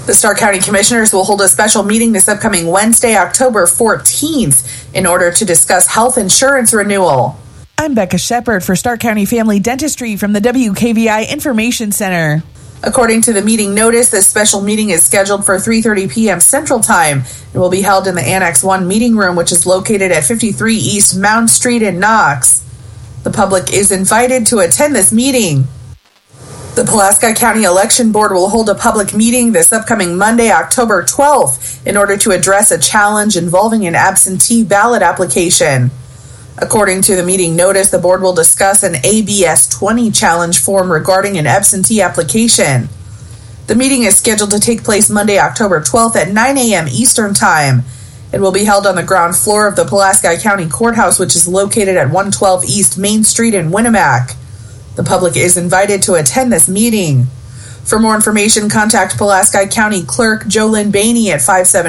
The Stark County Commissioners will hold a special meeting this upcoming Wednesday, October 14th, in order to discuss health insurance renewal. I'm Becca Shepard for Stark County Family Dentistry from the WKVI Information Center. According to the meeting notice, this special meeting is scheduled for 3:30 p.m. Central Time and will be held in the Annex 1 meeting room, which is located at 53 East Mound Street in Knox. The public is invited to attend this meeting. The Pulaski County Election Board will hold a public meeting this upcoming Monday, October 12th, in order to address a challenge involving an absentee ballot application. According to the meeting notice, the board will discuss an ABS 20 challenge form regarding an absentee application. The meeting is scheduled to take place Monday, October 12th at 9 a.m. Eastern Time. It will be held on the ground floor of the Pulaski County Courthouse, which is located at 112 East Main Street in Winnemac. The public is invited to attend this meeting. For more information, contact Pulaski County Clerk Jolynn Bainey at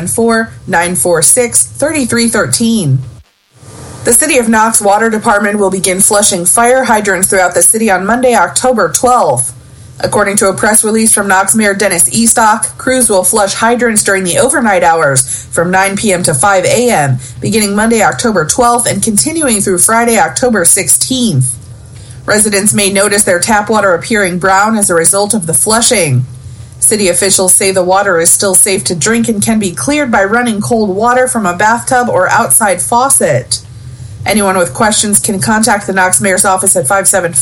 574-946-3313. The City of Knox Water Department will begin flushing fire hydrants throughout the city on Monday, October 12th. According to a press release from Knox Mayor Dennis Estock, crews will flush hydrants during the overnight hours from 9 p.m. to 5 a.m., beginning Monday, October 12th and continuing through Friday, October 16th. Residents may notice their tap water appearing brown as a result of the flushing. City officials say the water is still safe to drink and can be cleared by running cold water from a bathtub or outside faucet. Anyone with questions can contact the Knox Mayor's office at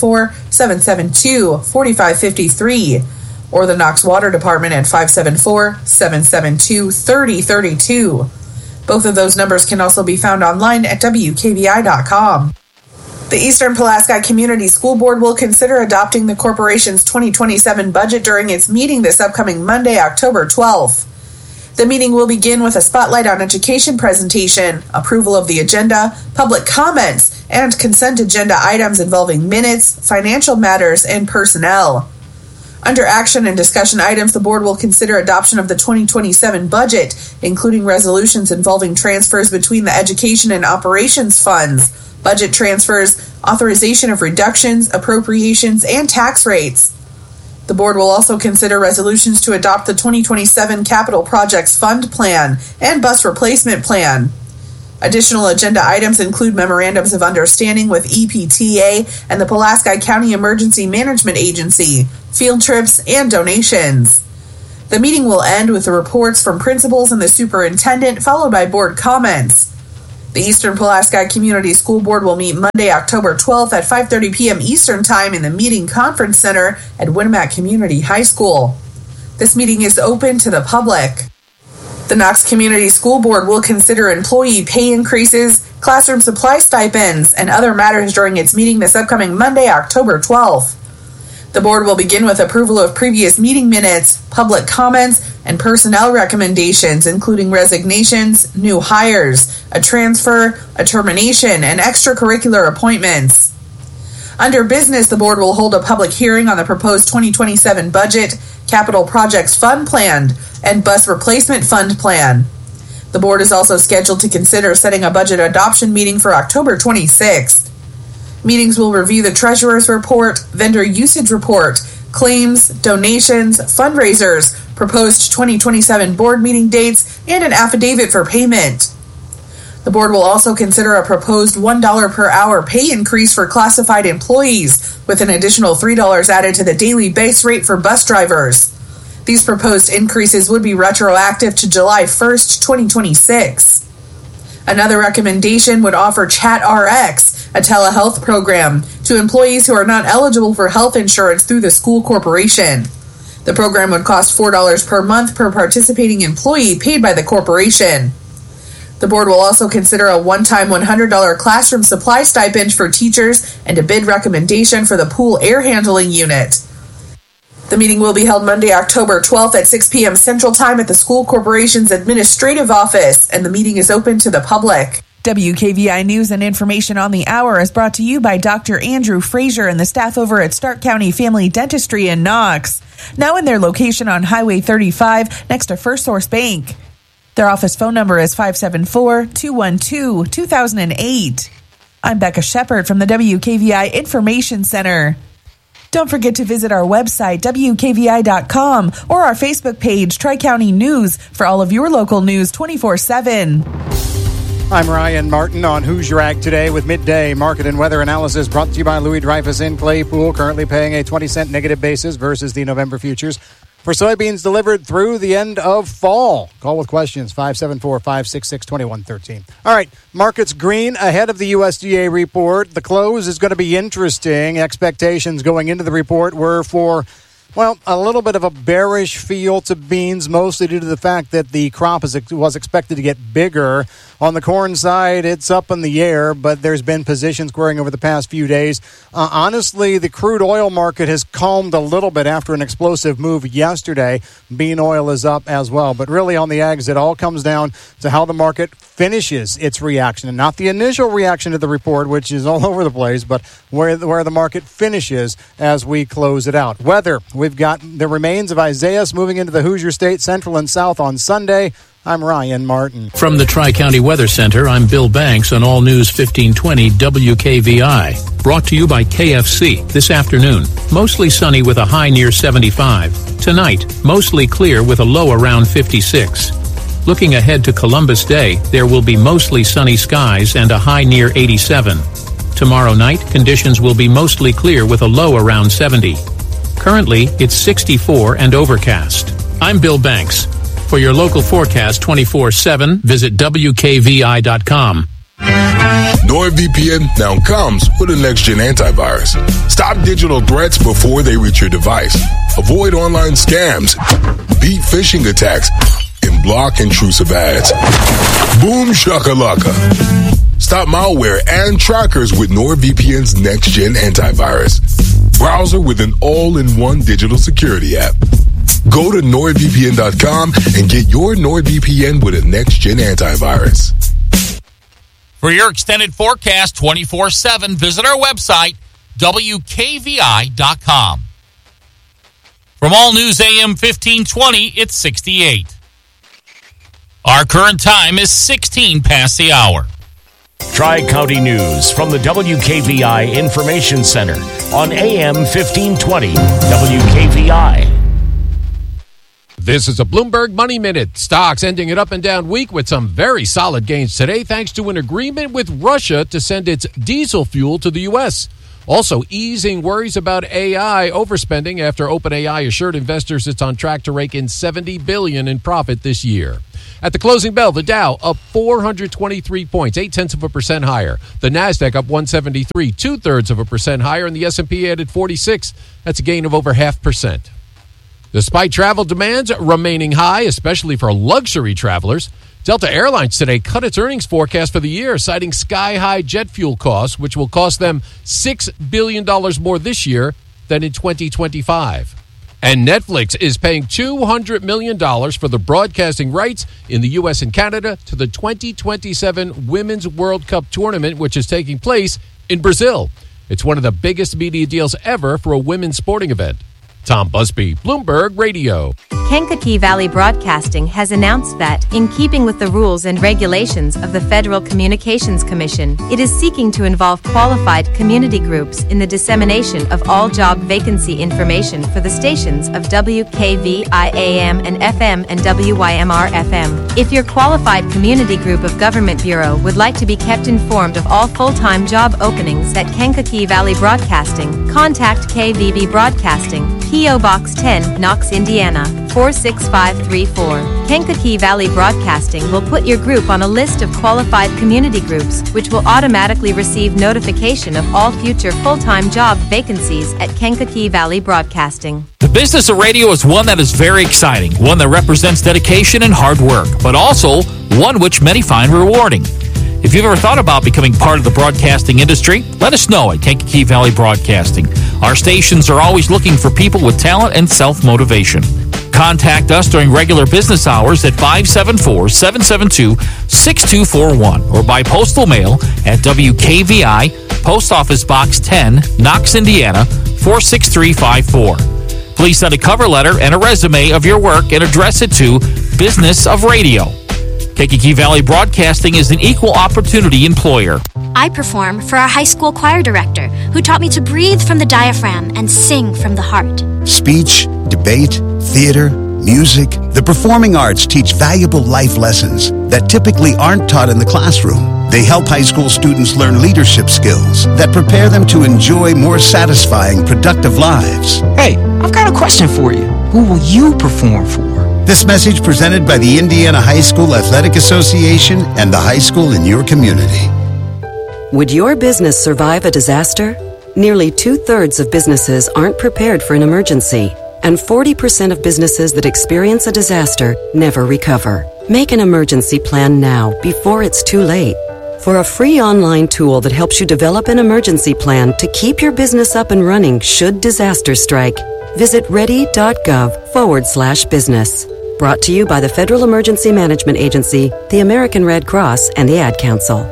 574-772-4553 or the Knox Water Department at 574-772-3032. Both of those numbers can also be found online at WKVI.com. The Eastern Pulaski Community School Board will consider adopting the corporation's 2027 budget during its meeting this upcoming Monday, October 12th. The meeting will begin with a spotlight on education presentation, approval of the agenda, public comments, and consent agenda items involving minutes, financial matters, and personnel. Under action and discussion items, the board will consider adoption of the 2027 budget, including resolutions involving transfers between the education and operations funds, budget transfers, authorization of reductions, appropriations, and tax rates. The board will also consider resolutions to adopt the 2027 Capital Projects Fund Plan and Bus Replacement Plan. Additional agenda items include memorandums of understanding with EPTA and the Pulaski County Emergency Management Agency, field trips, and donations. The meeting will end with the reports from principals and the superintendent, followed by board comments. The Eastern Pulaski Community School Board will meet Monday, October 12th at 5:30 p.m. Eastern Time in the Meeting Conference Center at Winnemac Community High School. This meeting is open to the public. The Knox Community School Board will consider employee pay increases, classroom supply stipends, and other matters during its meeting this upcoming Monday, October 12th. The board will begin with approval of previous meeting minutes, public comments, and personnel recommendations, including resignations, new hires, a transfer, a termination, and extracurricular appointments. Under business, the board will hold a public hearing on the proposed 2027 budget, Capital Projects Fund Plan, and Bus Replacement Fund Plan. The board is also scheduled to consider setting a budget adoption meeting for October 26th. Meetings will review the Treasurer's Report, Vendor Usage Report, claims, donations, fundraisers, proposed 2027 board meeting dates, and an affidavit for payment. The board will also consider a proposed $1 per hour pay increase for classified employees, with an additional $3 added to the daily base rate for bus drivers. These proposed increases would be retroactive to July 1st, 2026. Another recommendation would offer ChatRx, a telehealth program, to employees who are not eligible for health insurance through the school corporation. The program would cost $4 per month per participating employee paid by the corporation. The board will also consider a one-time $100 classroom supply stipend for teachers and a bid recommendation for the pool air handling unit. The meeting will be held Monday, October 12th at 6 p.m. Central Time at the school corporation's administrative office, and the meeting is open to the public. WKVI News and information on the hour is brought to you by Dr. Andrew Frazier and the staff over at Stark County Family Dentistry in Knox, now in their location on Highway 35 next to First Source Bank. Their office phone number is 574-212-2008. I'm Becca Shepard from the WKVI Information Center. Don't forget to visit our website, WKVI.com, or our Facebook page, Tri-County News, for all of your local news 24/7. I'm Ryan Martin on Who's Your Ag Today with midday market and weather analysis brought to you by Louis Dreyfus in Claypool, currently paying a 20-cent negative basis versus the November futures for soybeans delivered through the end of fall. Call with questions, 574-566-2113. All right, markets green ahead of the USDA report. The close is going to be interesting. Expectations going into the report were for, well, a little bit of a bearish feel to beans, mostly due to the fact that the crop was expected to get bigger. On the corn side, it's up in the air, but there's been position squaring over the past few days. Honestly, the crude oil market has calmed a little bit after an explosive move yesterday. Bean oil is up as well. But really on the ags, it all comes down to how the market finishes its reaction, and not the initial reaction to the report, which is all over the place, but where the market finishes as we close it out. Weather, we've got the remains of Isaias moving into the Hoosier State, Central and South on Sunday. I'm Ryan Martin. From the Tri-County Weather Center, I'm Bill Banks on All News 1520 WKVI. Brought to you by KFC. This afternoon, mostly sunny with a high near 75. Tonight, mostly clear with a low around 56. Looking ahead to Columbus Day, there will be mostly sunny skies and a high near 87. Tomorrow night, conditions will be mostly clear with a low around 70. Currently, it's 64 and overcast. I'm Bill Banks. For your local forecast 24/7, visit WKVI.com. NordVPN now comes with a next-gen antivirus. Stop digital threats before they reach your device. Avoid online scams, beat phishing attacks, and block intrusive ads. Boom shakalaka. Stop malware and trackers with NordVPN's next-gen antivirus. Browser with an all-in-one digital security app. Go to NordVPN.com and get your NordVPN with a next-gen antivirus. For your extended forecast 24/7, visit our website, WKVI.com. From All News AM 1520, it's 68. Our current time is 16 past the hour. Tri-County News from the WKVI Information Center on AM 1520 WKVI. This is a Bloomberg Money Minute. Stocks ending an up and down week with some very solid gains today thanks to an agreement with Russia to send its diesel fuel to the U.S. Also easing worries about AI overspending after OpenAI assured investors it's on track to rake in $70 billion in profit this year. At the closing bell, the Dow up 423 points, 0.8% higher. The Nasdaq up 173, 0.2% higher, and the S&P added 46. That's a gain of over 0.5%. Despite travel demands remaining high, especially for luxury travelers, Delta Airlines today cut its earnings forecast for the year, citing sky-high jet fuel costs, which will cost them $6 billion more this year than in 2025. And Netflix is paying $200 million for the broadcasting rights in the U.S. and Canada to the 2027 Women's World Cup tournament, which is taking place in Brazil. It's one of the biggest media deals ever for a women's sporting event. Tom Busby, Bloomberg Radio. Kankakee Valley Broadcasting has announced that, in keeping with the rules and regulations of the Federal Communications Commission, it is seeking to involve qualified community groups in the dissemination of all job vacancy information for the stations of WKVI AM and FM and WYMR FM. If your qualified community group of Government Bureau would like to be kept informed of all full-time job openings at Kankakee Valley Broadcasting, contact KVB Broadcasting, P.O. Box 10, Knox, Indiana, 46534. Kankakee Valley Broadcasting will put your group on a list of qualified community groups, which will automatically receive notification of all future full-time job vacancies at Kankakee Valley Broadcasting. The business of radio is one that is very exciting, one that represents dedication and hard work, but also one which many find rewarding. If you've ever thought about becoming part of the broadcasting industry, let us know at Kankakee Valley Broadcasting. Our stations are always looking for people with talent and self-motivation. Contact us during regular business hours at 574-772-6241 or by postal mail at WKVI, Post Office Box 10, Knox, Indiana, 46354. Please send a cover letter and a resume of your work and address it to Business of Radio. Kankakee Valley Broadcasting is an equal opportunity employer. I perform for our high school choir director, who taught me to breathe from the diaphragm and sing from the heart. Speech, debate, theater, music. The performing arts teach valuable life lessons that typically aren't taught in the classroom. They help high school students learn leadership skills that prepare them to enjoy more satisfying, productive lives. Hey, I've got a question for you. Who will you perform for? This message presented by the Indiana High School Athletic Association and the high school in your community. Would your business survive a disaster? Nearly 2/3 of businesses aren't prepared for an emergency, and 40% of businesses that experience a disaster never recover. Make an emergency plan now before it's too late. For a free online tool that helps you develop an emergency plan to keep your business up and running should disaster strike, visit ready.gov/business. Brought to you by the Federal Emergency Management Agency, the American Red Cross, and the Ad Council.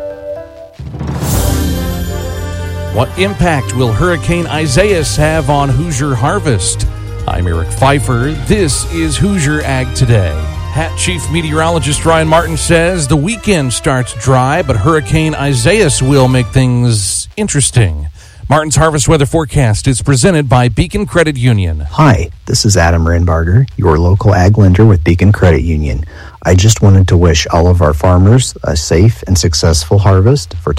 What impact will Hurricane Isaias have on Hoosier harvest? I'm Eric Pfeiffer. This is Hoosier Ag Today. Hat Chief Meteorologist Ryan Martin says the weekend starts dry, but Hurricane Isaias will make things interesting. Martin's harvest weather forecast is presented by Beacon Credit Union. Hi, this is Adam Renbarger, your local ag lender with Beacon Credit Union. I just wanted to wish all of our farmers a safe and successful harvest for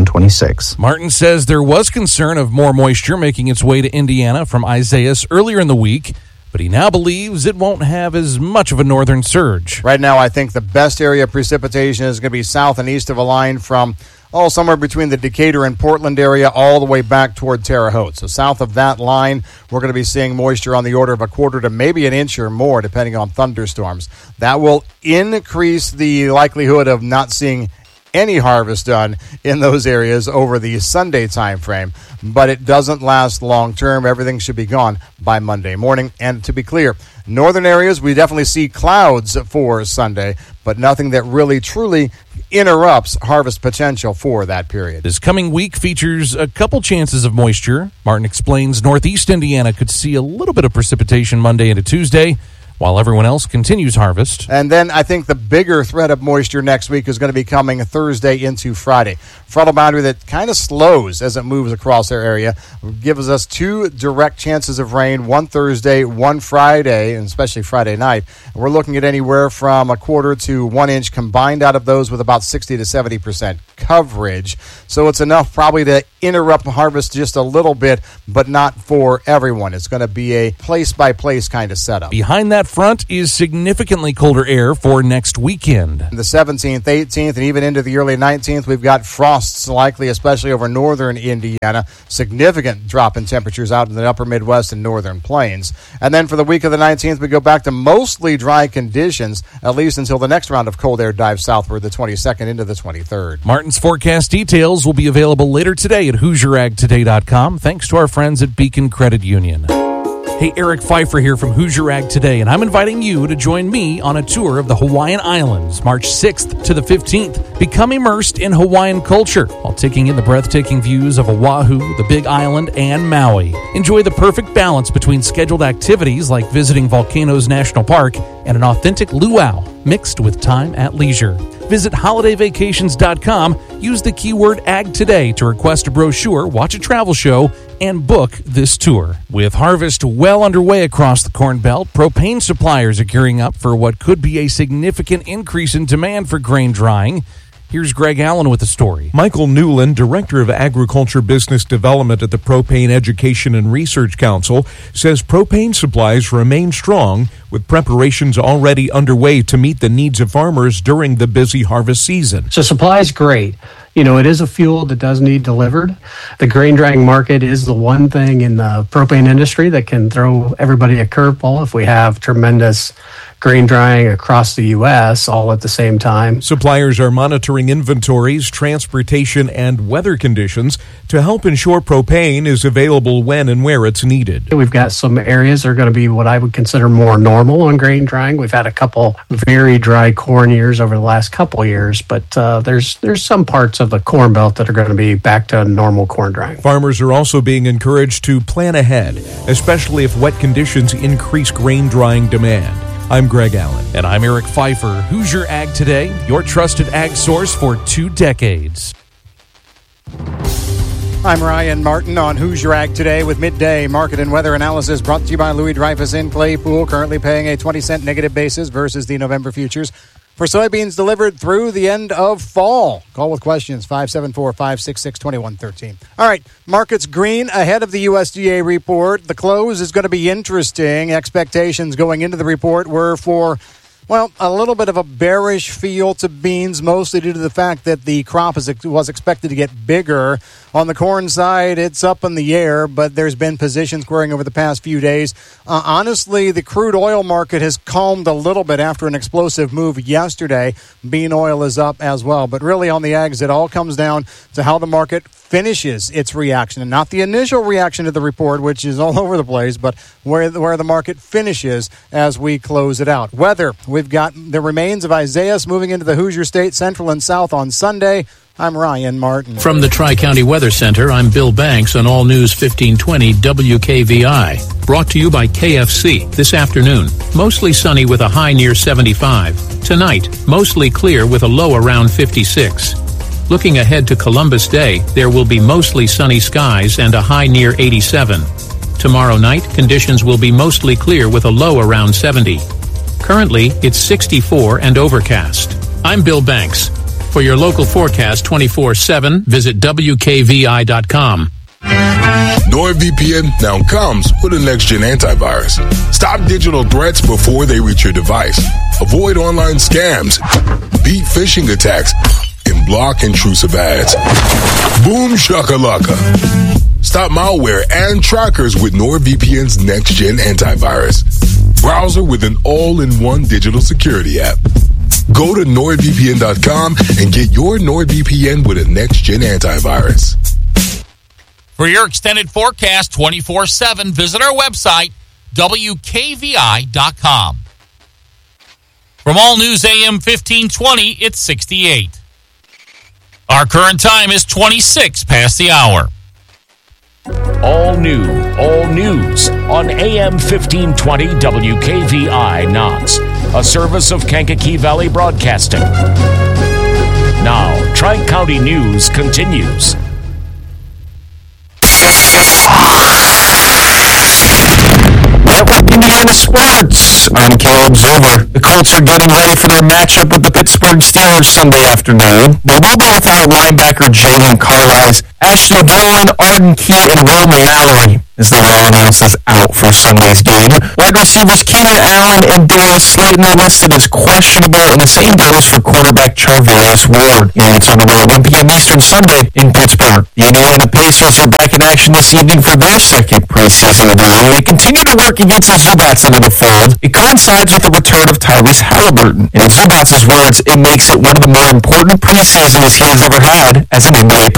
2026. Martin says there was concern of more moisture making its way to Indiana from Isaias earlier in the week, but he now believes it won't have as much of a northern surge. Right now, I think the best area of precipitation is going to be south and east of a line from somewhere between the Decatur and Portland area all the way back toward Terre Haute. So south of that line, we're going to be seeing moisture on the order of a quarter to maybe an inch or more, depending on thunderstorms. That will increase the likelihood of not seeing any harvest done in those areas over the Sunday time frame, but it doesn't last long term. Everything should be gone by Monday morning. And to be clear, northern areas, we definitely see clouds for Sunday, but nothing that really truly interrupts harvest potential for that period. This coming week features a couple chances of moisture. Martin explains northeast Indiana could see a little bit of precipitation Monday into Tuesday, while everyone else continues harvest. And then I think the bigger threat of moisture next week is going to be coming Thursday into Friday. Frontal boundary that kind of slows as it moves across our area gives us two direct chances of rain, one Thursday, one Friday, and especially Friday night. And we're looking at anywhere from a quarter to 1 inch combined out of those with about 60 to 70% coverage. So it's enough probably to interrupt harvest just a little bit, but not for everyone. It's going to be a place-by-place kind of setup. Behind that front is significantly colder air for next weekend. The 17th, 18th, and even into the early 19th, we've got frosts likely, especially over northern Indiana. Significant drop in temperatures out in the upper Midwest and northern plains. And then for the week of the 19th, we go back to mostly dry conditions, at least until the next round of cold air dives southward, the 22nd into the 23rd. Martin's forecast details will be available later today at HoosierAgToday.com, thanks to our friends at Beacon Credit Union. Hey, Eric Pfeiffer here from Hoosier Ag Today, and I'm inviting you to join me on a tour of the Hawaiian Islands, March 6th to the 15th. Become immersed in Hawaiian culture while taking in the breathtaking views of Oahu, the Big Island, and Maui. Enjoy the perfect balance between scheduled activities like visiting Volcanoes National Park and an authentic luau mixed with time at leisure. Visit holidayvacations.com, use the keyword Ag Today to request a brochure, watch a travel show, and book this tour. With harvest well underway across the Corn Belt, propane suppliers are gearing up for what could be a significant increase in demand for grain drying. Here's Greg Allen with the story. Michael Newland, Director of Agriculture Business Development at the Propane Education and Research Council, says propane supplies remain strong, with preparations already underway to meet the needs of farmers during the busy harvest season. So supply is great. You know, it is a fuel that does need delivered. The grain drying market is the one thing in the propane industry that can throw everybody a curveball if we have tremendous grain drying across the U.S. all at the same time. Suppliers are monitoring inventories, transportation, and weather conditions to help ensure propane is available when and where it's needed. We've got some areas that are going to be what I would consider more normal on grain drying. We've had a couple very dry corn years over the last couple years, but there's some parts of the Corn Belt that are going to be back to normal corn drying. Farmers are also being encouraged to plan ahead, especially if wet conditions increase grain drying demand. I'm Greg Allen. And I'm Eric Pfeiffer. Hoosier Ag Today, your trusted ag source for 2 decades. I'm Ryan Martin on Hoosier Ag Today with midday market and weather analysis brought to you by Louis Dreyfus in Claypool, currently paying a 20-cent negative basis versus the November futures for soybeans delivered through the end of fall. Call with questions, 574-566-2113. All right, markets green ahead of the USDA report. The close is going to be interesting. Expectations going into the report were for, well, a little bit of a bearish feel to beans, mostly due to the fact that the crop was expected to get bigger. On the corn side, it's up in the air, but there's been position squaring over the past few days. Honestly, the crude oil market has calmed a little bit after an explosive move yesterday. Bean oil is up as well. But really on the ags, it all comes down to how the market finishes its reaction, and not the initial reaction to the report, which is all over the place, but where the market finishes as we close it out. Weather, we've got the remains of Isaias moving into the Hoosier State, Central and South on Sunday. I'm Ryan Martin. From the Tri-County Weather Center, I'm Bill Banks on All News 1520 WKVI. Brought to you by KFC this afternoon. Mostly sunny with a high near 75. Tonight, mostly clear with a low around 56. Looking ahead to Columbus Day, there will be mostly sunny skies and a high near 87. Tomorrow night, conditions will be mostly clear with a low around 70. Currently, it's 64 and overcast. I'm Bill Banks. For your local forecast 24/7, visit WKVI.com. NordVPN now comes with a next-gen antivirus. Stop digital threats before they reach your device. Avoid online scams. Beat phishing attacks. And block intrusive ads. Boom shakalaka. Stop malware and trackers with NordVPN's next-gen antivirus. Browser with an all-in-one digital security app. Go to NordVPN.com and get your NordVPN with a next-gen antivirus. For your extended forecast 24/7, visit our website, WKVI.com. From All News AM 1520, it's 68. Our current time is 26 past the hour. All new, all news on AM 1520 WKVI Knox, a service of Kankakee Valley Broadcasting. Now, Tri-County News continues. Welcome Indiana Sports. I'm Caleb Zilver. The Colts are getting ready for their matchup with the Pittsburgh Steelers Sunday afternoon. They will be without linebacker Jalen Carlisle, Ashton Bowen, Arden Key, and Roman Mallory, as the law announces out for Sunday's game. Wide receivers Keenan Allen and Darius Slayton are listed as questionable, and the same goes for quarterback Charvarius Ward. Games on the road 1 p.m. Eastern Sunday in Pittsburgh. The Indiana Pacers are back in action this evening for their second preseason round. They continue to work against the Zubats into the fold. It coincides with the return of Tyrese Halliburton. And in Zubats' words, it makes it one of the more important preseasons he has ever had as an NBA player.